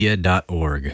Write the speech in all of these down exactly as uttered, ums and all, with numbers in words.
dot org.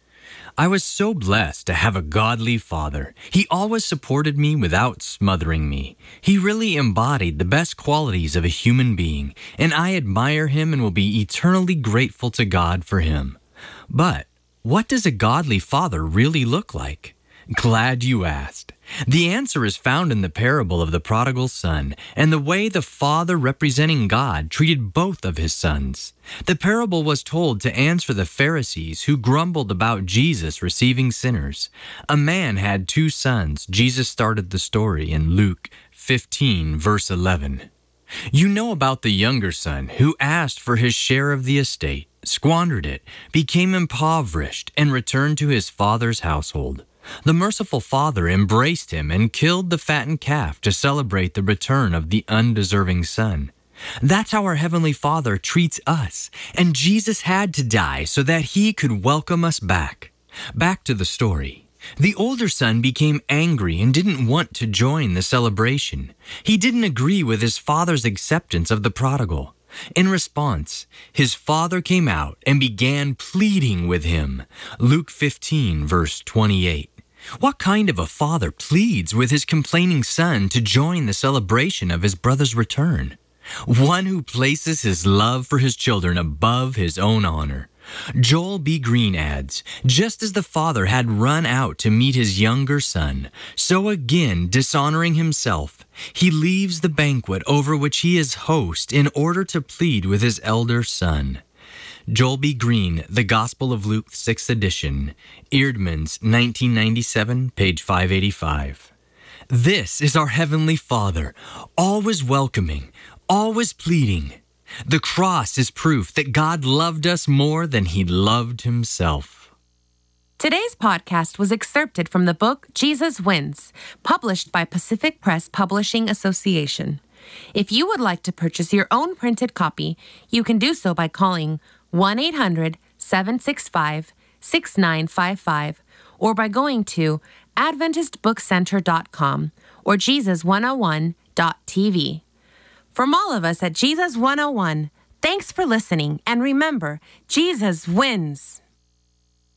I was so blessed to have a godly father. He always supported me without smothering me. He really embodied the best qualities of a human being, and I admire him and will be eternally grateful to God for him. But what does a godly father really look like? Glad you asked. The answer is found in the parable of the prodigal son and the way the father representing God treated both of his sons. The parable was told to answer the Pharisees who grumbled about Jesus receiving sinners. A man had two sons. Jesus started the story in Luke fifteen, verse eleven. You know about the younger son who asked for his share of the estate, squandered it, became impoverished, and returned to his father's household. The merciful father embraced him and killed the fattened calf to celebrate the return of the undeserving son. That's how our Heavenly Father treats us, and Jesus had to die so that he could welcome us back. Back to the story. The older son became angry and didn't want to join the celebration. He didn't agree with his father's acceptance of the prodigal. In response, his father came out and began pleading with him. Luke fifteen, verse twenty-eight. What kind of a father pleads with his complaining son to join the celebration of his brother's return? One who places his love for his children above his own honor. Joel B. Green adds, just as the father had run out to meet his younger son, so again, dishonoring himself, he leaves the banquet over which he is host in order to plead with his elder son. Joel B. Green, The Gospel of Luke, sixth edition, Eerdmans, nineteen ninety-seven, page five eighty-five. This is our Heavenly Father, always welcoming, always pleading. The cross is proof that God loved us more than he loved himself. Today's podcast was excerpted from the book Jesus Wins, published by Pacific Press Publishing Association. If you would like to purchase your own printed copy, you can do so by calling one eight hundred, seven six five, six nine five five or by going to adventist book center dot com or jesus one oh one dot t v. From all of us at Jesus one oh one, thanks for listening, and remember, Jesus wins.